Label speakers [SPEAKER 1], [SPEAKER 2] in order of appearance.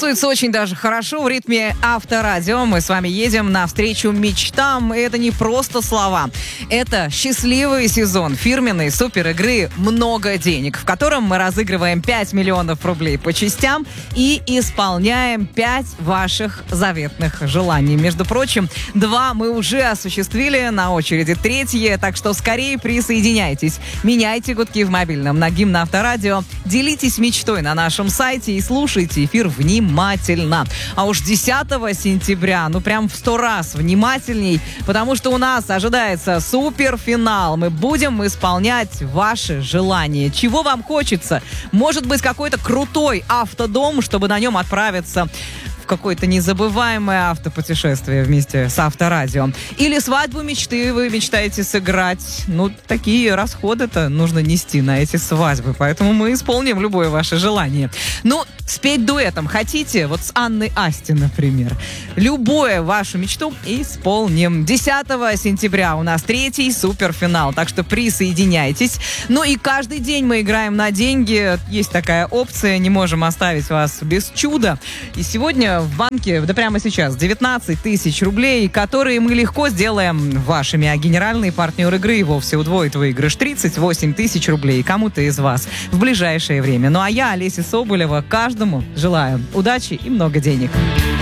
[SPEAKER 1] Чувствуется очень даже хорошо в ритме Авторадио. Мы с вами едем навстречу мечтам. И это не просто слова. Это счастливый сезон фирменной супер-игры «Много денег», в котором мы разыгрываем 5 миллионов рублей по частям и исполняем 5 ваших заветных желаний. Между прочим, 2 мы уже осуществили, на очереди 3, так что скорее присоединяйтесь. Меняйте гудки в мобильном на гимн Авторадио, делитесь мечтой на нашем сайте и слушайте эфир внимательно. А уж 10 сентября, прям в 100 раз внимательней, потому что у нас ожидается суперфинал. Мы будем исполнять ваши желания. Чего вам хочется? Может быть, какой-то крутой автодом, чтобы на нем отправиться в какое-то незабываемое автопутешествие вместе с Авторадио. Или свадьбу мечты вы мечтаете сыграть. Такие расходы-то нужно нести на эти свадьбы, поэтому мы исполним любое ваше желание. Спеть дуэтом хотите? Вот с Анной Асти, например. Любую вашу мечту исполним. 10 сентября у нас 3 суперфинал, так что присоединяйтесь. И каждый день мы играем на деньги. Есть такая опция, не можем оставить вас без чуда. И сегодня в банке, прямо сейчас, 19 тысяч рублей, которые мы легко сделаем вашими, а генеральный партнер игры и вовсе удвоит выигрыш 38 тысяч рублей кому-то из вас в ближайшее время. А я, Олеся Соболева, каждому желаю удачи и много денег.